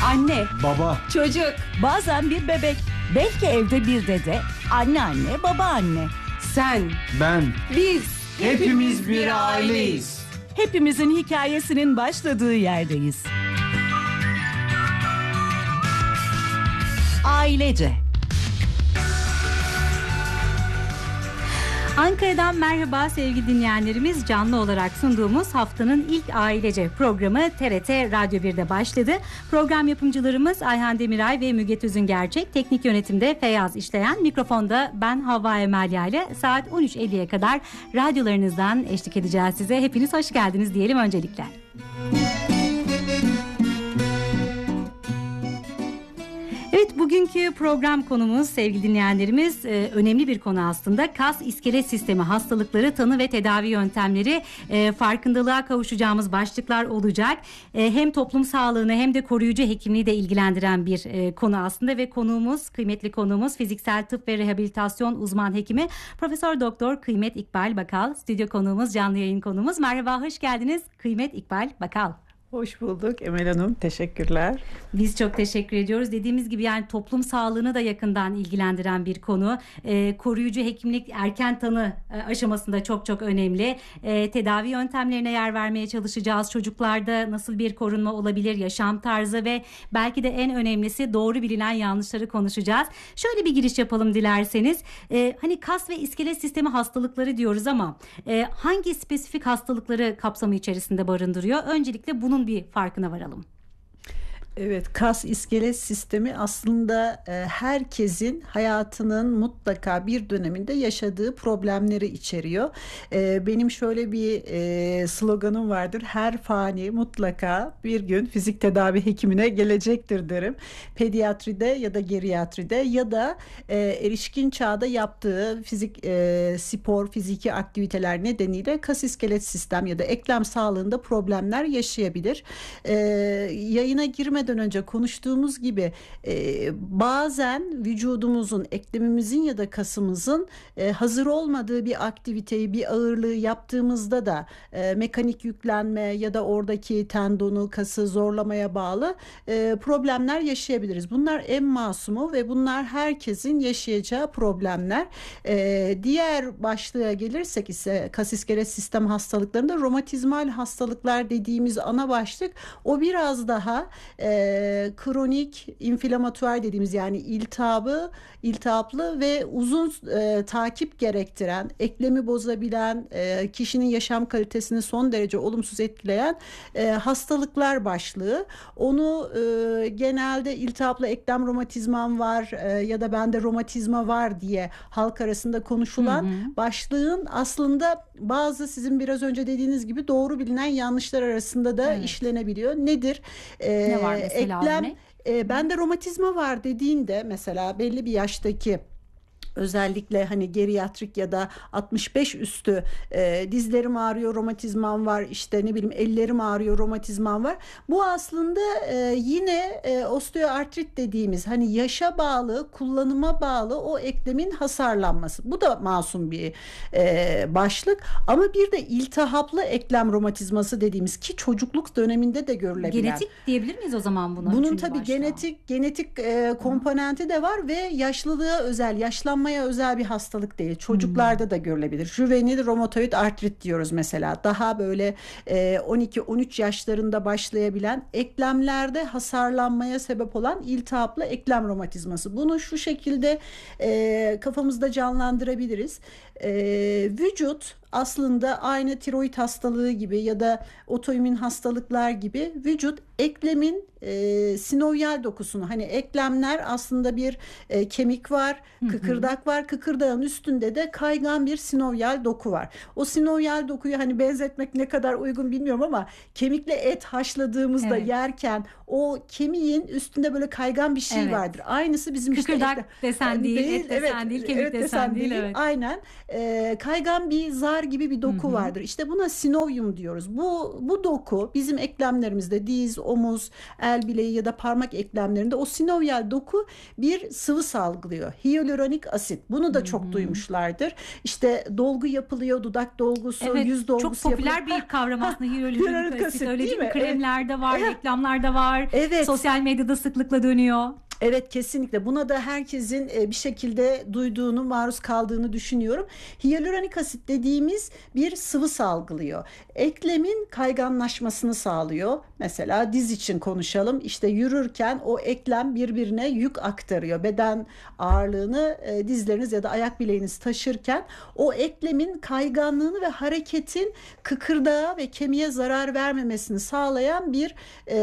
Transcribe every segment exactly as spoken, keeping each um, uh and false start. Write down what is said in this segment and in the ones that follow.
Anne, Baba, çocuk, Bazen bir bebek, belki evde bir dede, anneanne, babaanne. sen, ben, biz, hepimiz bir aileyiz. Hepimizin hikayesinin başladığı yerdeyiz. Ailece. Ankara'dan merhaba sevgili dinleyenlerimiz. Canlı olarak sunduğumuz haftanın ilk Ailece programı T R T Radyo birde başladı. Program yapımcılarımız Ayhan Demiray ve Müge Tüzüngerçek. Teknik yönetimde Feyyaz İşleyen. Mikrofonda ben Havva Emelya ile saat on üç elliye kadar radyolarınızdan eşlik edeceğiz size. Hepiniz hoş geldiniz diyelim öncelikle. Evet, bugünkü program konumuz sevgili dinleyenlerimiz e, önemli bir konu aslında. Kas iskelet sistemi hastalıkları, tanı ve tedavi yöntemleri, e, farkındalığa kavuşacağımız başlıklar olacak. E, hem toplum sağlığını hem de koruyucu hekimliği de ilgilendiren bir e, konu aslında ve konuğumuz, kıymetli konuğumuz fiziksel tıp ve rehabilitasyon uzman hekimi Profesör Doktor Kıymet İkbal Bakal. Stüdyo konuğumuz, canlı yayın konuğumuz. Merhaba, hoş geldiniz Kıymet İkbal Bakal. Hoş bulduk Emel Hanım, teşekkürler. Biz çok teşekkür ediyoruz. Dediğimiz gibi yani toplum sağlığını da yakından ilgilendiren bir konu. Ee, koruyucu hekimlik erken tanı e, aşamasında çok çok önemli. Ee, tedavi yöntemlerine yer vermeye çalışacağız. Çocuklarda nasıl bir korunma olabilir, yaşam tarzı ve belki de en önemlisi doğru bilinen yanlışları konuşacağız. Şöyle bir giriş yapalım dilerseniz. Ee, hani kas ve iskelet sistemi hastalıkları diyoruz ama e, hangi spesifik hastalıkları kapsamı içerisinde barındırıyor? Öncelikle bunun bir farkına varalım. Evet, kas iskelet sistemi aslında e, herkesin hayatının mutlaka bir döneminde yaşadığı problemleri içeriyor. E, benim şöyle bir e, sloganım vardır: her fani mutlaka bir gün fizik tedavi hekimine gelecektir derim. Pediatride ya da geriatride ya da e, erişkin çağda yaptığı fizik e, spor, fiziki aktiviteler nedeniyle kas iskelet sistem ya da eklem sağlığında problemler yaşayabilir. E, yayına girmeden önce konuştuğumuz gibi e, bazen vücudumuzun, eklemimizin ya da kasımızın e, hazır olmadığı bir aktiviteyi, bir ağırlığı yaptığımızda da e, mekanik yüklenme ya da oradaki tendonu, kası zorlamaya bağlı e, problemler yaşayabiliriz. Bunlar en masumu ve bunlar herkesin yaşayacağı problemler. E, diğer başlığa gelirsek ise kas iskelet sistem hastalıklarında romatizmal hastalıklar dediğimiz ana başlık, o biraz daha e, kronik inflamatuar dediğimiz, yani iltihabı, iltihaplı ve uzun e, takip gerektiren, eklemi bozabilen, e, kişinin yaşam kalitesini son derece olumsuz etkileyen e, hastalıklar başlığı. Onu e, genelde iltihaplı eklem romatizmam var e, ya da bende romatizma var diye halk arasında konuşulan hı hı. başlığın aslında bazı, sizin biraz önce dediğiniz gibi, doğru bilinen yanlışlar arasında da evet. işlenebiliyor. Nedir? E, ne var mesela? Eklem, e, bende romatizma var dediğinde mesela belli bir yaştaki, özellikle hani geriatrik ya da altmış beş üstü e, dizlerim ağrıyor, romatizmam var, işte ne bileyim ellerim ağrıyor, romatizmam var. Bu aslında e, yine e, osteoartrit dediğimiz, hani yaşa bağlı, kullanıma bağlı o eklemin hasarlanması. Bu da masum bir e, başlık. Ama bir de iltihaplı eklem romatizması dediğimiz, ki çocukluk döneminde de görülebilen. Genetik diyebilir miyiz o zaman buna? Bunun tabii başta. genetik genetik e, komponenti de var ve yaşlılığa özel, yaşlanmaya özel bir hastalık değil. Çocuklarda hmm. da görülebilir. Juvenil romatoid artrit diyoruz mesela. Daha böyle e, on iki on üç yaşlarında başlayabilen, eklemlerde hasarlanmaya sebep olan iltihaplı eklem romatizması. Bunu şu şekilde e, kafamızda canlandırabiliriz. E, vücut aslında aynı tiroid hastalığı gibi ya da otoimmün hastalıklar gibi vücut eklemin e, sinovyal dokusunu, hani eklemler aslında bir e, kemik var, kıkırdak var, kıkırdağın üstünde de kaygan bir sinovyal doku var. O sinovyal dokuyu hani benzetmek ne kadar uygun bilmiyorum ama kemikle et haşladığımızda evet. yerken o kemiğin üstünde böyle kaygan bir şey evet. vardır. Aynısı bizim kıkırdak işte desen değil, değil, et desen evet, değil, kemik evet, desen, desen değil. değil evet. Aynen. E, kaygan bir zar ağır gibi bir doku Hı hı. vardır. İşte buna sinovium diyoruz. Bu bu doku bizim eklemlerimizde diz, omuz, el bileği ya da parmak eklemlerinde o sinovyal doku bir sıvı salgılıyor. Hyaluronik asit. Bunu da çok duymuşlardır. İşte dolgu yapılıyor, dudak dolgusu, Evet, yüz dolgusu çok popüler yapılıyor. bir kavram aslında hyaluronik hyaluronik asit. asit, Öyle değil değil mi? mi? Kremlerde var, Evet. reklamlarda var. Evet. Sosyal medyada sıklıkla dönüyor. Evet, kesinlikle. Buna da herkesin e, bir şekilde duyduğunu, maruz kaldığını düşünüyorum. Hyaluronik asit dediğimiz bir sıvı salgılıyor. Eklemin kayganlaşmasını sağlıyor. Mesela diz için konuşalım. İşte yürürken o eklem birbirine yük aktarıyor. Beden ağırlığını e, dizleriniz ya da ayak bileğiniz taşırken o eklemin kayganlığını ve hareketin kıkırdağa ve kemiğe zarar vermemesini sağlayan bir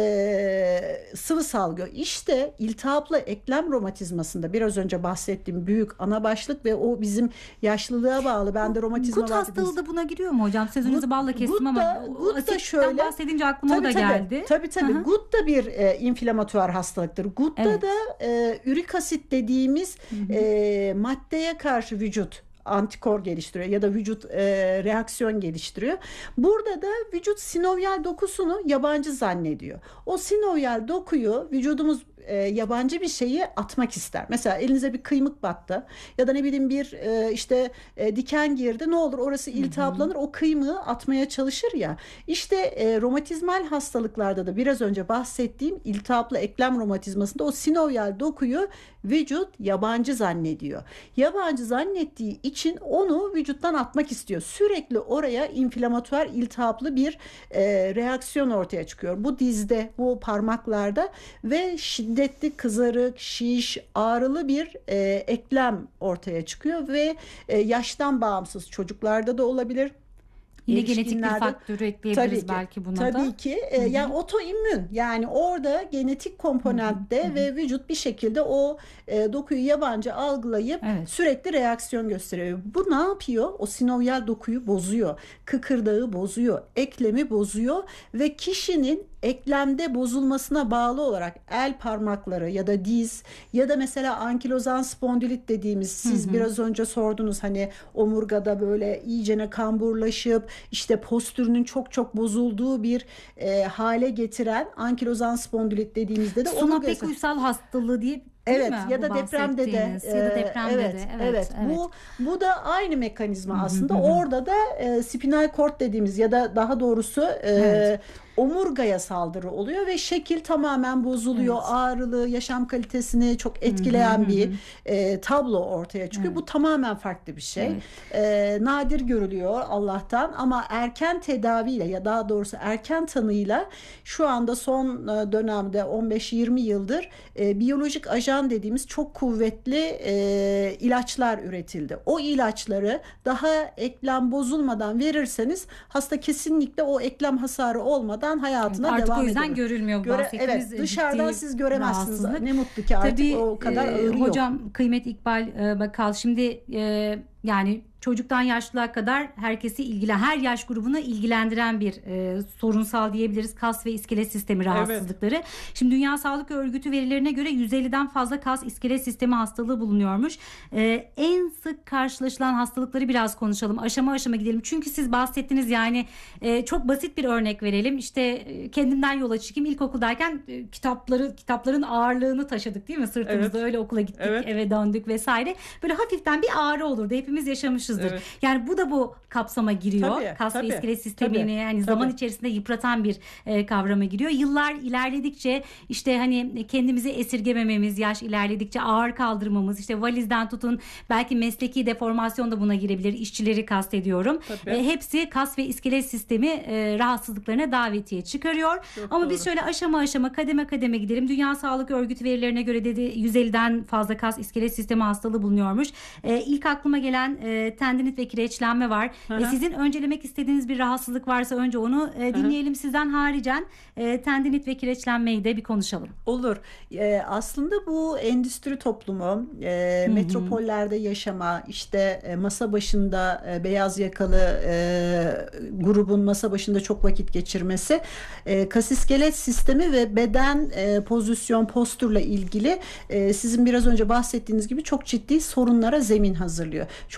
e, sıvı salgıyor. İşte iltihap eklem romatizmasında biraz önce bahsettiğim büyük ana başlık ve o bizim yaşlılığa bağlı. Bende romatizma Gut var hastalığı dediniz. da buna giriyor mu hocam? Sözünüzü Gut- balla kestim gut ama da- o gut da asitten şöyle- bahsedince aklıma o da tabii, geldi. Tabii tabii. Hı hı. Gut da bir e, inflamatuar hastalıktır. Gutta Evet. da e, ürik asit dediğimiz e, maddeye karşı vücut antikor geliştiriyor ya da vücut e, reaksiyon geliştiriyor. Burada da vücut sinovyal dokusunu yabancı zannediyor. O sinovyal dokuyu vücudumuz e, yabancı bir şeyi atmak ister. Mesela elinize bir kıymık battı ya da ne bileyim bir e, işte e, diken girdi. Ne olur orası iltihaplanır. O kıymığı atmaya çalışır ya. İşte e, romatizmal hastalıklarda da biraz önce bahsettiğim iltihaplı eklem romatizmasında o sinovyal dokuyu vücut yabancı zannediyor. Yabancı zannettiği için onu vücuttan atmak istiyor. Sürekli oraya inflamatuar iltihaplı bir e, reaksiyon ortaya çıkıyor. Bu dizde, bu parmaklarda ve şiddetli kızarık, şiş, ağrılı bir e, eklem ortaya çıkıyor ve e, yaştan bağımsız çocuklarda da olabilir. Yine genetik bir Erişkinlerde- faktörü ekleyebiliriz Tabii ki, belki buna da. Tabii ki. E, yani otoimmün, yani orada genetik komponentte ve vücut bir şekilde o e, dokuyu yabancı algılayıp Evet. sürekli reaksiyon gösteriyor. Bu ne yapıyor? O sinovyal dokuyu bozuyor. Kıkırdağı bozuyor. Eklemi bozuyor ve kişinin eklemde bozulmasına bağlı olarak el parmakları ya da diz ya da mesela ankilozan spondilit dediğimiz, siz biraz önce sordunuz, hani omurgada böyle iyicene kamburlaşıp işte postürünün çok çok bozulduğu bir e, hale getiren ankilozan spondilit dediğimizde de Suna omurga- pek uysal hastalığı diye Evet, mi ya bu da depremde de bahsettiğiniz? Ya da e, depremde evet, de. evet, Evet, evet. Bu bu da aynı mekanizma aslında. Orada da e, spinal cord dediğimiz ya da daha doğrusu e, Evet. omurgaya saldırı oluyor ve şekil tamamen bozuluyor. Evet. Ağrılı, yaşam kalitesini çok etkileyen bir e, tablo ortaya çıkıyor. Bu tamamen farklı bir şey. Evet. E, nadir görülüyor Allah'tan ama erken tedaviyle ya daha doğrusu erken tanıyla şu anda son e, dönemde on beş yirmi yıldır e, biyolojik ajan dediğimiz çok kuvvetli e, ilaçlar üretildi. O ilaçları daha eklem bozulmadan verirseniz hasta kesinlikle o eklem hasarı olmadan hayatına Artık devam o yüzden ediyor. görülmüyor bu Göre, bahsettiğiniz evet, dışarıdan ciddi siz göremezsiniz. rahatsızlık. Ne mutlu ki artık Tabii, o kadar e, ağır yok. hocam Kıymet İkbal e, Bakal, şimdi e, yani çocuktan yaşlılığa kadar herkesi ilgilen, her yaş grubunu ilgilendiren bir e, sorunsal diyebiliriz kas ve iskelet sistemi rahatsızlıkları. Şimdi Dünya Sağlık Örgütü verilerine göre yüz elliden fazla kas iskelet sistemi hastalığı bulunuyormuş. E, en sık karşılaşılan hastalıkları biraz konuşalım. Aşama aşama gidelim. Çünkü siz bahsettiniz, yani e, çok basit bir örnek verelim. İşte e, kendimden yola çıkayım. İlkokuldayken e, kitapları kitapların ağırlığını taşıdık değil mi? Sırtımızda, öyle okula gittik, Evet. eve döndük vesaire. Böyle hafiften bir ağrı olurdu. Hepimiz yaşamışızdır. Evet. Yani bu da bu kapsama giriyor. Tabii, Kas tabii, ve iskelet sistemini tabii, yani tabii. zaman içerisinde yıpratan bir e, kavrama giriyor. Yıllar ilerledikçe işte hani kendimizi esirgemememiz, yaş ilerledikçe ağır kaldırmamız, işte valizden tutun belki mesleki deformasyon da buna girebilir. İşçileri kastediyorum. Tabii. E, hepsi kas ve iskelet sistemi e, rahatsızlıklarına davetiye çıkarıyor. Çok Ama doğru. biz şöyle aşama aşama, kademe kademe gidelim. Dünya Sağlık Örgütü verilerine göre dedi yüz elliden fazla kas iskelet sistemi hastalığı bulunuyormuş. E, ilk aklıma gelen e, tendinit ve kireçlenme var. E, sizin öncelemek istediğiniz bir rahatsızlık varsa önce onu e, dinleyelim sizden. Haricen e, tendinit ve kireçlenmeyi de bir konuşalım. Olur. Ee, aslında bu endüstri toplumu, e, metropollerde yaşama, işte e, masa başında e, beyaz yakalı e, grubun masa başında çok vakit geçirmesi, e, kas iskelet sistemi ve beden e, pozisyon, postürle ilgili e, sizin biraz önce bahsettiğiniz gibi çok ciddi sorunlara zemin hazırlıyor. Çok uzun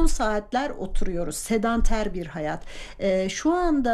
uzun saatler oturuyoruz. Sedanter bir hayat. E, şu anda